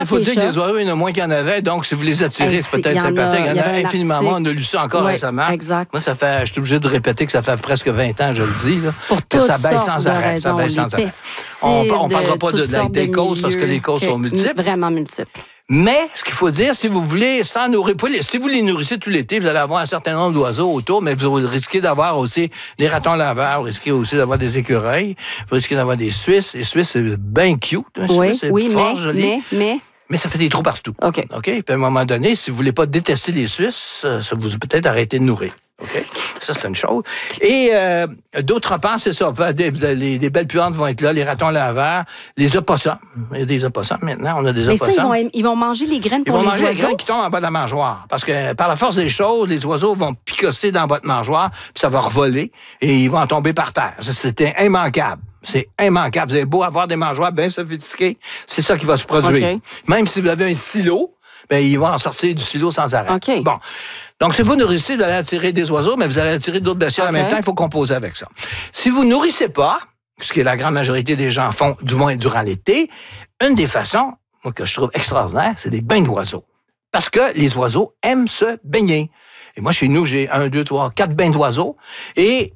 Il faut dire que les oiseaux, il y en a moins qu'il y en avait, donc si vous les attirez, c'est peut-être sympathique. Il y en a infiniment moins. On a lu ça encore récemment. Exact. Moi, je suis obligé de répéter que ça fait presque 20 ans, je le dis, là, pour que ça baisse sans arrêt. Ça baisse sans arrêt. On ne parlera pas des causes parce que les causes sont multiples. Vraiment multiples. Mais, ce qu'il faut dire, si vous voulez, sans nourrir, si vous les nourrissez tout l'été, vous allez avoir un certain nombre d'oiseaux autour, mais vous risquez d'avoir aussi des ratons laveurs, vous risquez aussi d'avoir des écureuils, vous risquez d'avoir des Suisses. Les Suisses, c'est bien cute. Oui, fort joli. Mais ça fait des trous partout. OK. Puis à un moment donné, si vous voulez pas détester les Suisses, ça vous peut-être arrêter de nourrir. OK? Ça, c'est une chose. Et d'autre part, c'est ça. Les belles puantes vont être là, les ratons laveurs, les opossums. Il y a des opossums maintenant. On a des opossums. Mais ça, ils vont manger les graines pour les oiseaux? Ils vont manger les graines qui tombent en bas de la mangeoire. Parce que par la force des choses, les oiseaux vont picosser dans votre mangeoire, puis ça va revoler, et ils vont en tomber par terre. Ça, c'était immanquable. C'est immanquable. Vous avez beau avoir des mangeoires bien sophistiqués, c'est ça qui va se produire. Okay. Même si vous avez un silo, ils vont en sortir du silo sans arrêt. Okay. Bon. Donc, si vous nourrissez, vous allez attirer des oiseaux, mais vous allez attirer d'autres bestioles en même temps. Il faut composer avec ça. Si vous nourrissez pas, ce que la grande majorité des gens font, du moins durant l'été, une des façons, moi, que je trouve extraordinaire, c'est des bains d'oiseaux. Parce que les oiseaux aiment se baigner. Et moi, chez nous, j'ai 1, 2, 3, 4 bains d'oiseaux. Et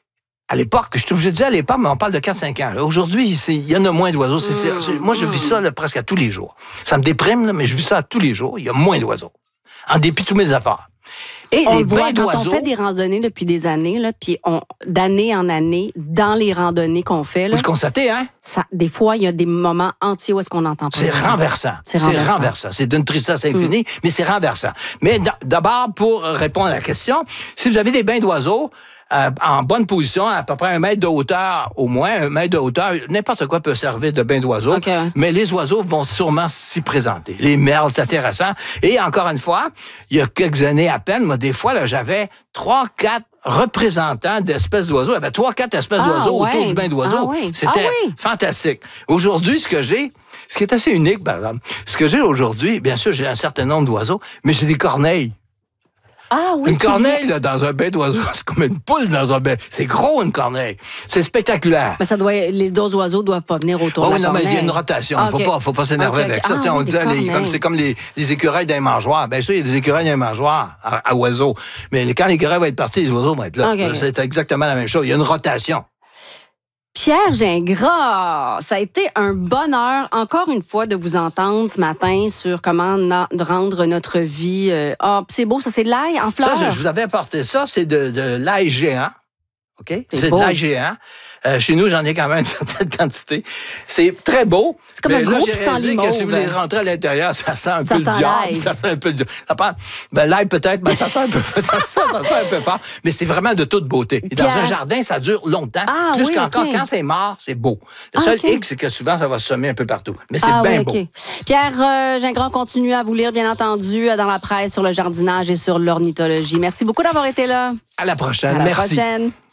à l'époque, je suis obligé de dire à l'époque, mais on parle de 4-5 ans. Là. Aujourd'hui, il y en a moins d'oiseaux. Moi, je vis ça là, presque à tous les jours. Ça me déprime, là, mais je vis ça à tous les jours. Il y a moins d'oiseaux. En dépit de toutes mes affaires. Et on les voit, bains d'oiseaux... Quand on fait des randonnées depuis des années, là, puis d'année en année, dans les randonnées qu'on fait... Là, vous le constatez, hein? Des fois, il y a des moments entiers où est-ce qu'on n'entend pas. C'est renversant. C'est d'une tristesse infinie, mais c'est renversant. Mais d'abord, pour répondre à la question, si vous avez des bains d'oiseaux, en bonne position, à peu près 1 mètre de hauteur, au moins 1 mètre de hauteur, n'importe quoi peut servir de bain d'oiseaux, mais les oiseaux vont sûrement s'y présenter. Les merles, c'est intéressant. Et encore une fois, il y a quelques années à peine, moi, des fois, là, j'avais 3-4 représentants d'espèces d'oiseaux. Il y avait 3-4 espèces d'oiseaux autour du bain d'oiseaux. C'était fantastique. Aujourd'hui, ce qui est assez unique, par exemple, ce que j'ai aujourd'hui, bien sûr, j'ai un certain nombre d'oiseaux, mais j'ai des corneilles. Ah oui, une corneille là, dans un bain d'oiseaux, c'est comme une poule dans un bain. C'est gros, une corneille. C'est spectaculaire. Mais les deux oiseaux doivent pas venir autour de la corneille. Non, mais il y a une rotation. Faut pas s'énerver avec ça. On disait, c'est comme les écureuils d'un mangeoire. Bien sûr, il y a des écureuils d'un mangeoire à oiseaux. Mais quand l'écureuil va être parti, les oiseaux vont être là. C'est exactement la même chose. Il y a une rotation. Pierre Gingras, ça a été un bonheur, encore une fois, de vous entendre ce matin sur comment rendre notre vie... c'est beau, ça, c'est de l'ail en fleurs. Ça, je vous avais apporté ça, c'est de l'ail géant. OK? C'est de l'ail géant. Chez nous, j'en ai quand même une certaine quantité. C'est très beau. C'est comme un gros pissenlit mauve. Si vous les rentrez à l'intérieur, ça sent un peu le diable. Ça sent un peu le diable. L'ail, peut-être, mais ça sent un peu fort. Mais c'est vraiment de toute beauté. Et dans un jardin, ça dure longtemps. Quand c'est mort, c'est beau. Le seul hic, c'est que souvent, ça va se semer un peu partout. Mais c'est bien beau. Pierre Gingras continue à vous lire, bien entendu, dans la presse sur le jardinage et sur l'ornithologie. Merci beaucoup d'avoir été là. À la prochaine. Merci. À la prochaine.